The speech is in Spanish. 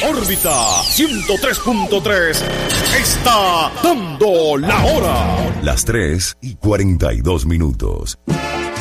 órbita 103.3 está dando la hora. Las 3:42.